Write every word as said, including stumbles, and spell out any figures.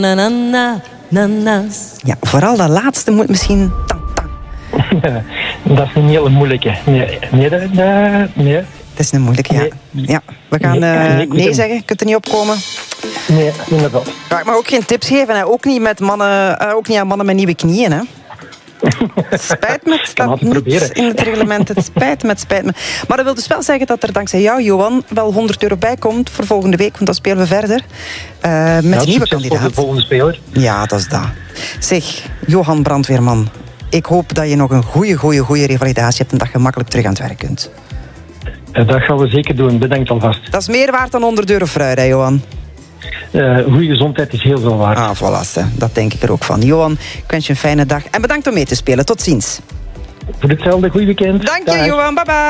Na, na, na, na, na. Ja, vooral dat laatste moet misschien... Tang, tang. Dat is een hele moeilijke. Nee, nee, dat, nee. Het is een moeilijke, ja. Nee. ja. We gaan Nee, uh, nee, nee zeggen. Je kunt er niet opkomen. Nee, inderdaad. Ja, ik mag ook geen tips geven. Hè. Ook, niet met mannen, uh, ook niet aan mannen met nieuwe knieën. Hè. Spijt me, het staat niet proberen. in het reglement. Het spijt me, het spijt me. Maar dat wil dus wel zeggen dat er dankzij jou, Johan, wel honderd euro bij komt voor volgende week. Want dan spelen we verder uh, met Ja, een nieuwe succes voor kandidaat. de volgende speler. Ja, dat is dat. Zeg, Johan Brandweerman. Ik hoop dat je nog een goede, goede, goede revalidatie hebt en dat je makkelijk terug aan het werk kunt. Dat gaan we zeker doen, bedankt alvast. Dat is meer waard dan honderd euro fruit, hè, Johan? Uh, goede gezondheid is heel veel waard. Ah, voilà, dat denk ik er ook van. Johan, ik wens je een fijne dag en bedankt om mee te spelen. Tot ziens. Voor hetzelfde, goed weekend. Dank je, Dag. Johan. Bye bye.